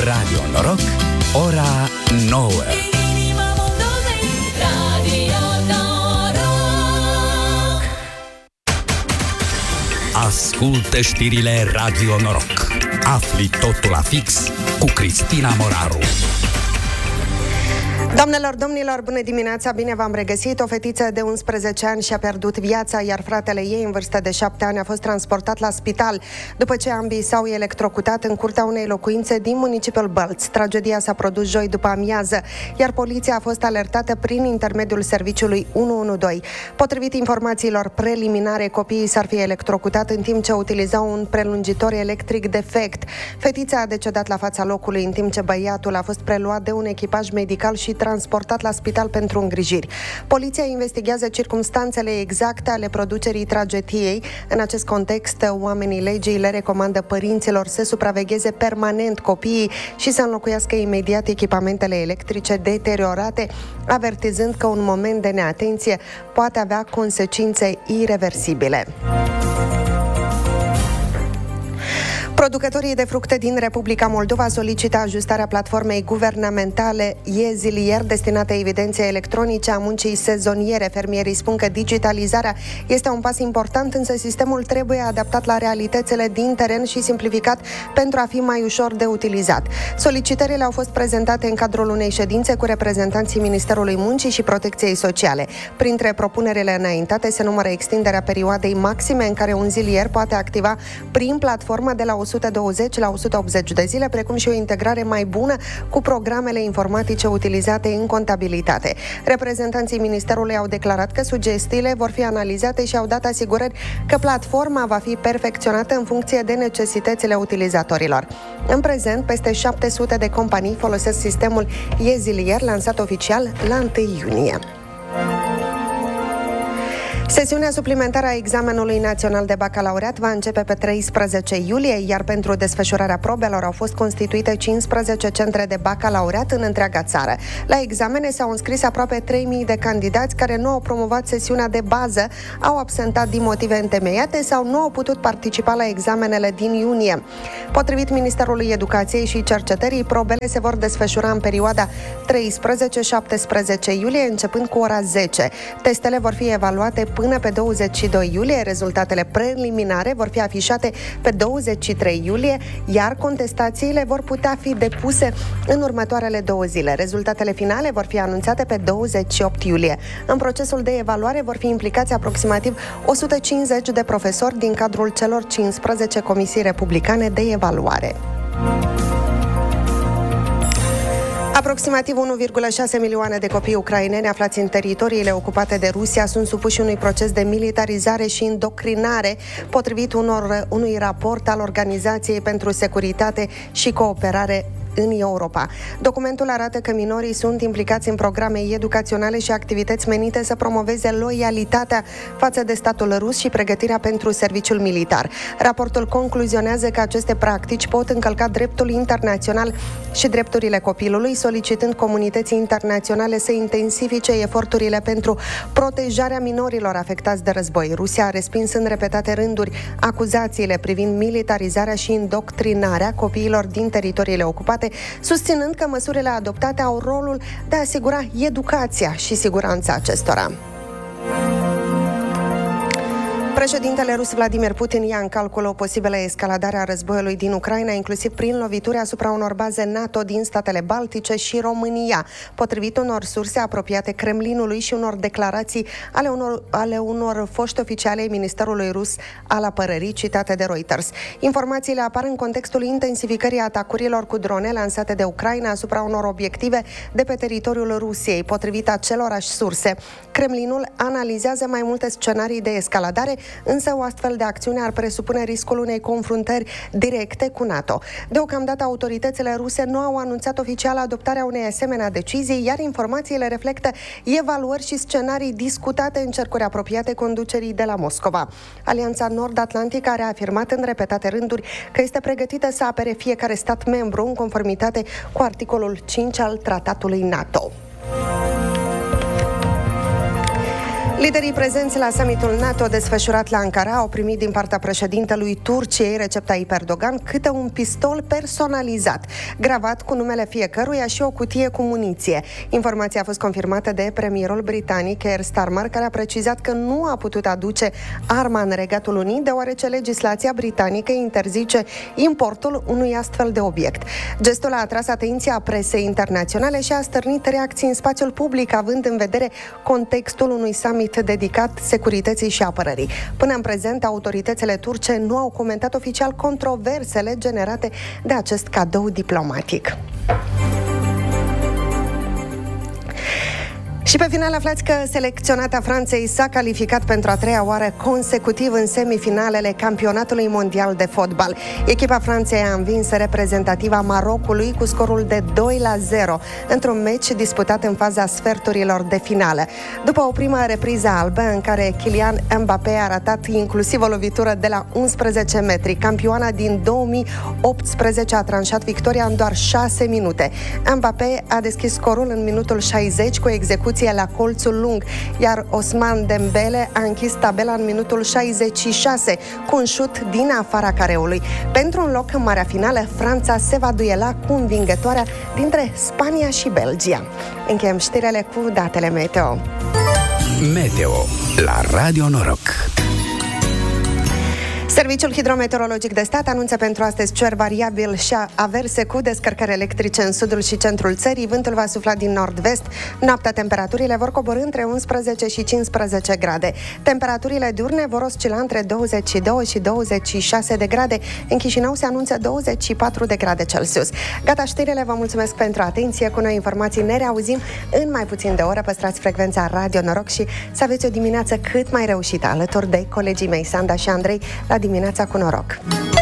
Radio Noroc, ora 9. Ascultă știrile Radio Noroc. Afli totul la fix cu Cristina Moraru. Doamnelor, domnilor, bună dimineața, bine v-am regăsit. O fetiță de 11 ani și-a pierdut viața, iar fratele ei, în vârstă de 7 ani, a fost transportat la spital după ce ambii s-au electrocutat în curtea unei locuințe din municipiul Bălț. Tragedia s-a produs joi după amiază, iar poliția a fost alertată prin intermediul serviciului 112. Potrivit informațiilor preliminare, copiii s-ar fi electrocutat în timp ce utilizau un prelungitor electric defect. Fetița a decedat la fața locului, în timp ce băiatul a fost preluat de un echipaj medical și transportat la spital pentru îngrijiri. Poliția investigează circumstanțele exacte ale producerii tragediei. În acest context, oamenii legii le recomandă părinților să supravegheze permanent copiii și să înlocuiască imediat echipamentele electrice deteriorate, avertizând că un moment de neatenție poate avea consecințe ireversibile. Producătorii de fructe din Republica Moldova solicită ajustarea platformei guvernamentale e-zilier destinate evidenței electronice a muncii sezoniere. Fermierii spun că digitalizarea este un pas important, însă sistemul trebuie adaptat la realitățile din teren și simplificat pentru a fi mai ușor de utilizat. Solicitările au fost prezentate în cadrul unei ședințe cu reprezentanții Ministerului Muncii și Protecției Sociale. Printre propunerile înaintate se numără extinderea perioadei maxime în care un zilier poate activa prin platformă de la 120 la 180 de zile, precum și o integrare mai bună cu programele informatice utilizate în contabilitate. Reprezentanții Ministerului au declarat că sugestiile vor fi analizate și au dat asigurări că platforma va fi perfecționată în funcție de necesitățile utilizatorilor. În prezent, peste 700 de companii folosesc sistemul e-zilier lansat oficial la 1 iunie. Sesiunea suplimentară a examenului național de bacalaureat va începe pe 13 iulie, iar pentru desfășurarea probelor au fost constituite 15 centre de bacalaureat în întreaga țară. La examene s-au înscris aproape 3.000 de candidați care nu au promovat sesiunea de bază, au absentat din motive întemeiate sau nu au putut participa la examenele din iunie. Potrivit Ministerului Educației și Cercetării, probele se vor desfășura în perioada 13-17 iulie, începând cu ora 10. Testele vor fi evaluate până pe 22 iulie, rezultatele preliminare vor fi afișate pe 23 iulie, iar contestațiile vor putea fi depuse în următoarele 2 zile. Rezultatele finale vor fi anunțate pe 28 iulie. În procesul de evaluare vor fi implicați aproximativ 150 de profesori din cadrul celor 15 comisii republicane de evaluare. Aproximativ 1,6 milioane de copii ucraineni aflați în teritoriile ocupate de Rusia sunt supuși unui proces de militarizare și indoctrinare, potrivit unui raport al Organizației pentru Securitate și Cooperare în Europa. Documentul arată că minorii sunt implicați în programe educaționale și activități menite să promoveze loialitatea față de statul rus și pregătirea pentru serviciul militar. Raportul concluzionează că aceste practici pot încălca dreptul internațional și drepturile copilului, solicitând comunității internaționale să intensifice eforturile pentru protejarea minorilor afectați de război. Rusia a respins în repetate rânduri acuzațiile privind militarizarea și indoctrinarea copiilor din teritoriile ocupate, susținând că măsurile adoptate au rolul de a asigura educația și siguranța acestora. Președintele rus Vladimir Putin ia în calcul o posibilă escaladare a războiului din Ucraina, inclusiv prin lovituri asupra unor baze NATO din statele Baltice și România, potrivit unor surse apropiate Kremlinului și unor declarații ale unor foști oficiali ai Ministerului Rus al Apărării, citate de Reuters. Informațiile apar în contextul intensificării atacurilor cu drone lansate de Ucraina asupra unor obiective de pe teritoriul Rusiei. Potrivit acelorași surse, Kremlinul analizează mai multe scenarii de escaladare, însă o astfel de acțiune ar presupune riscul unei confruntări directe cu NATO. Deocamdată autoritățile ruse nu au anunțat oficial adoptarea unei asemenea decizii, iar informațiile reflectă evaluări și scenarii discutate în cercuri apropiate conducerii de la Moscova. Alianța Nord-Atlantică a reafirmat în repetate rânduri că este pregătită să apere fiecare stat membru în conformitate cu articolul 5 al tratatului NATO. Liderii prezenți la summitul NATO desfășurat la Ankara au primit din partea președintelui Turciei, Recep Tayyip Erdogan, câte un pistol personalizat, gravat cu numele fiecăruia și o cutie cu muniție. Informația a fost confirmată de premierul britanic Keir Starmer, care a precizat că nu a putut aduce arma în Regatul Unit, deoarece legislația britanică interzice importul unui astfel de obiect. Gestul a atras atenția presei internaționale și a stârnit reacții în spațiul public, având în vedere contextul unui summit dedicat securității și apărării. Până în prezent, autoritățile turce nu au comentat oficial controversele generate de acest cadou diplomatic. Și pe final aflați că selecționata Franței s-a calificat pentru a treia oară consecutiv în semifinalele campionatului mondial de fotbal. Echipa Franței a învins reprezentativa Marocului cu scorul de 2-0 într-un meci disputat în faza sferturilor de finală. După o primă repriză albă în care Kylian Mbappé a ratat inclusiv o lovitură de la 11 metri, campioana din 2018 a tranșat victoria în doar 6 minute. Mbappé a deschis scorul în minutul 60 cu execuție la colțul lung, iar Ousmane Dembele a închis tabela în minutul 66 cu un șut din afara careului. Pentru un loc în marea finală, Franța se va duela cu învingătoarea dintre Spania și Belgia. Încheiem știrile cu datele meteo. Meteo la Radio Noroc. Serviciul hidrometeorologic de stat anunță pentru astăzi cer variabil și averse cu descărcări electrice în sudul și centrul țării. Vântul va sufla din nord-vest. Noaptea temperaturile vor coborî între 11 și 15 grade. Temperaturile diurne vor oscila între 22 și 26 de grade. În Chișinău se anunță 24 de grade Celsius. Gata știrile, vă mulțumesc pentru atenție. Cu noi informații ne reauzim în mai puțin de oră. Păstrați frecvența Radio Noroc și să aveți o dimineață cât mai reușită alături de colegii mei Sanda și Andrei la Dimineața cu Noroc.